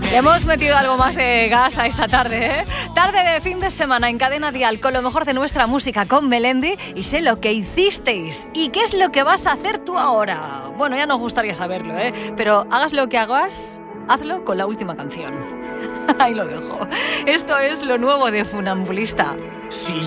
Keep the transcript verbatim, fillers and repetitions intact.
Le hemos metido algo más de gas a esta tarde, ¿eh? Tarde de fin de semana en Cadena Dial con lo mejor de nuestra música con Melendi y sé lo que hicisteis y qué es lo que vas a hacer tú ahora. Bueno, ya nos gustaría saberlo, ¿eh? Pero hagas lo que hagas, hazlo con la última canción. Ahí lo dejo. Esto es lo nuevo de Funambulista. Si